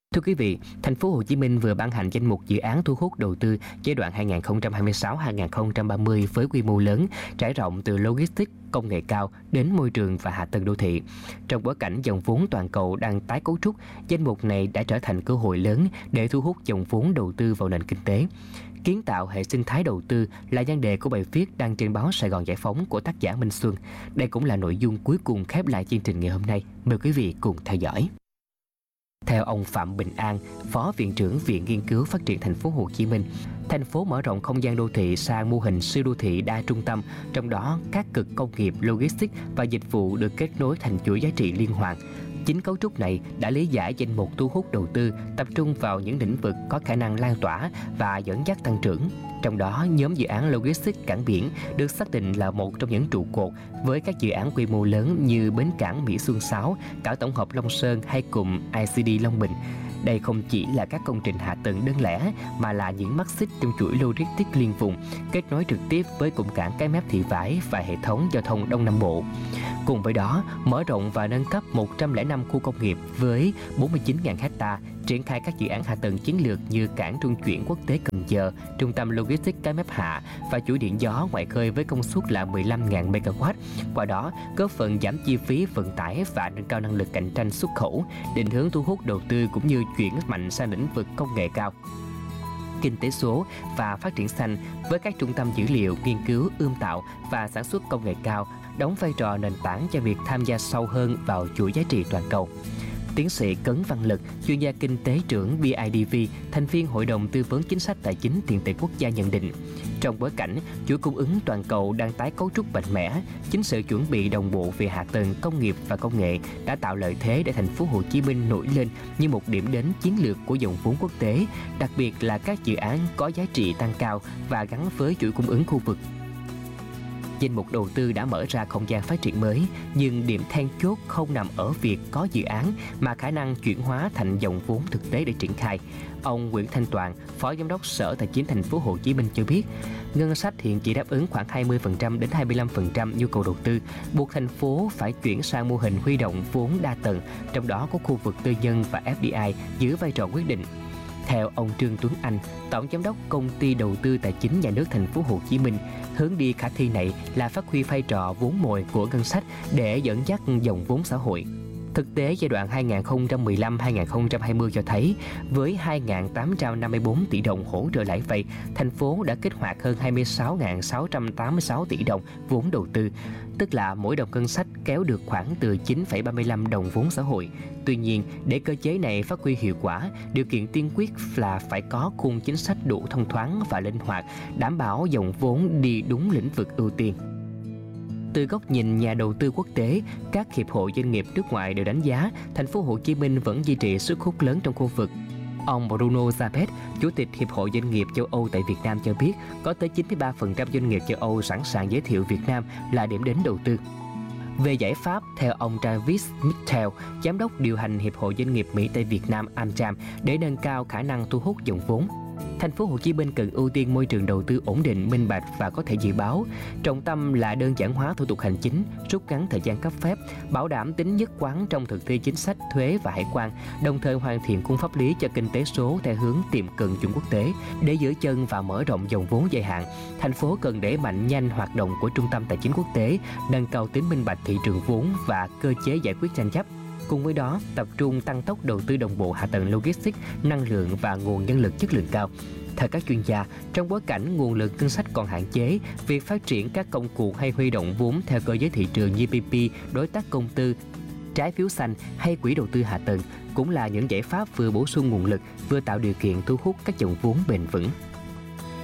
Thưa quý vị, thành phố Hồ Chí Minh vừa ban hành danh mục dự án thu hút đầu tư giai đoạn 2026-2030 với quy mô lớn, trải rộng từ logistics, công nghệ cao đến môi trường và hạ tầng đô thị. Trong bối cảnh dòng vốn toàn cầu đang tái cấu trúc, danh mục này đã trở thành cơ hội lớn để thu hút dòng vốn đầu tư vào nền kinh tế. Kiến tạo hệ sinh thái đầu tư là nhan đề của bài viết đăng trên báo Sài Gòn Giải Phóng của tác giả Minh Xuân. Đây cũng là nội dung cuối cùng khép lại chương trình ngày hôm nay. Mời quý vị cùng theo dõi. Theo ông Phạm Bình An, Phó Viện trưởng Viện Nghiên cứu Phát triển Thành phố Hồ Chí Minh, thành phố mở rộng không gian đô thị sang mô hình siêu đô thị đa trung tâm, trong đó các cực công nghiệp, logistics và dịch vụ được kết nối thành chuỗi giá trị liên hoàn. Chính cấu trúc này đã lý giải danh mục thu hút đầu tư, tập trung vào những lĩnh vực có khả năng lan tỏa và dẫn dắt tăng trưởng. Trong đó, nhóm dự án logistics cảng biển được xác định là một trong những trụ cột với các dự án quy mô lớn như bến cảng Mỹ Xuân 6, cảng tổng hợp Long Sơn hay cụm ICD Long Bình. Đây không chỉ là các công trình hạ tầng đơn lẻ mà là những mắt xích trong chuỗi logistics liên vùng, kết nối trực tiếp với cụm cảng Cái Mép Thị Vải và hệ thống giao thông Đông Nam Bộ. Cùng với đó, mở rộng và nâng cấp 105 khu công nghiệp với 49.000 ha, triển khai các dự án hạ tầng chiến lược như cảng trung chuyển quốc tế Cần Giờ, trung tâm logistics Cái Mép Hạ và chuỗi điện gió ngoài khơi với công suất là 15.000 MW. Qua đó, góp phần giảm chi phí vận tải và nâng cao năng lực cạnh tranh xuất khẩu, định hướng thu hút đầu tư cũng như chuyển mạnh sang lĩnh vực công nghệ cao, kinh tế số và phát triển xanh với các trung tâm dữ liệu, nghiên cứu, ươm tạo và sản xuất công nghệ cao, đóng vai trò nền tảng cho việc tham gia sâu hơn vào chuỗi giá trị toàn cầu. Tiến sĩ Cấn Văn Lực, chuyên gia kinh tế trưởng BIDV, thành viên Hội đồng Tư vấn Chính sách Tài chính Tiền tệ Quốc gia nhận định, trong bối cảnh chuỗi cung ứng toàn cầu đang tái cấu trúc mạnh mẽ, chính sự chuẩn bị đồng bộ về hạ tầng, công nghiệp và công nghệ đã tạo lợi thế để thành phố Hồ Chí Minh nổi lên như một điểm đến chiến lược của dòng vốn quốc tế, đặc biệt là các dự án có giá trị tăng cao và gắn với chuỗi cung ứng khu vực. Danh mục đầu tư đã mở ra không gian phát triển mới, nhưng điểm then chốt không nằm ở việc có dự án mà khả năng chuyển hóa thành dòng vốn thực tế để triển khai. Ông Nguyễn Thanh Toàn, Phó Giám đốc Sở Tài chính Thành phố Hồ Chí Minh cho biết, ngân sách hiện chỉ đáp ứng khoảng 20% đến 25% nhu cầu đầu tư, buộc thành phố phải chuyển sang mô hình huy động vốn đa tầng, trong đó có khu vực tư nhân và FDI giữ vai trò quyết định. Theo ông Trương Tuấn Anh, Tổng Giám đốc Công ty Đầu tư Tài chính Nhà nước Thành phố Hồ Chí Minh, hướng đi khả thi này là phát huy vai trò vốn mồi của ngân sách để dẫn dắt dòng vốn xã hội. Thực tế giai đoạn 2015-2020 cho thấy, với 2.854 tỷ đồng hỗ trợ lãi vay, thành phố đã kích hoạt hơn 26.686 tỷ đồng vốn đầu tư, tức là mỗi đồng ngân sách kéo được khoảng từ 9,35 đồng vốn xã hội. Tuy nhiên, để cơ chế này phát huy hiệu quả, điều kiện tiên quyết là phải có khung chính sách đủ thông thoáng và linh hoạt, đảm bảo dòng vốn đi đúng lĩnh vực ưu tiên. Từ góc nhìn nhà đầu tư quốc tế, các hiệp hội doanh nghiệp nước ngoài đều đánh giá thành phố Hồ Chí Minh vẫn duy trì sức hút lớn trong khu vực. Ông Bruno Zapet, Chủ tịch Hiệp hội Doanh nghiệp châu Âu tại Việt Nam cho biết, có tới 93% doanh nghiệp châu Âu sẵn sàng giới thiệu Việt Nam là điểm đến đầu tư. Về giải pháp, theo ông Travis Mitchell, Giám đốc điều hành Hiệp hội Doanh nghiệp Mỹ tại Việt Nam AmCham, để nâng cao khả năng thu hút dòng vốn, thành phố Hồ Chí Minh cần ưu tiên môi trường đầu tư ổn định, minh bạch và có thể dự báo. Trọng tâm là đơn giản hóa thủ tục hành chính, rút ngắn thời gian cấp phép, bảo đảm tính nhất quán trong thực thi chính sách thuế và hải quan, đồng thời hoàn thiện khung pháp lý cho kinh tế số theo hướng tiệm cận chuẩn quốc tế. Để giữ chân và mở rộng dòng vốn dài hạn, thành phố cần đẩy mạnh nhanh hoạt động của trung tâm tài chính quốc tế, nâng cao tính minh bạch thị trường vốn và cơ chế giải quyết tranh chấp. Cùng với đó, tập trung tăng tốc đầu tư đồng bộ hạ tầng logistics, năng lượng và nguồn nhân lực chất lượng cao. Theo các chuyên gia, trong bối cảnh nguồn lực ngân sách còn hạn chế, việc phát triển các công cụ hay huy động vốn theo cơ giới thị trường như PPP, đối tác công tư, trái phiếu xanh hay quỹ đầu tư hạ tầng cũng là những giải pháp vừa bổ sung nguồn lực, vừa tạo điều kiện thu hút các dòng vốn bền vững.